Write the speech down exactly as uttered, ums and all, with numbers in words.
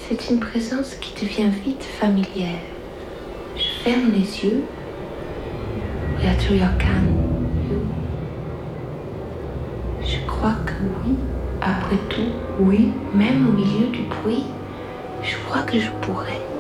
C'est une présence qui devient vite familière. Je ferme les yeux. Yaturiyakan. Je crois que oui, après tout, oui, même au milieu du bruit, je crois que je pourrais.